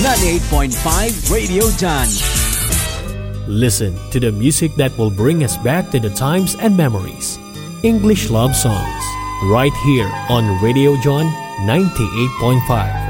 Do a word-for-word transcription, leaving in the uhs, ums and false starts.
ninety-eight point five Radio John. Listen to the music that will bring us back to the times and memories. English love songs, right here on Radio John ninety-eight point five.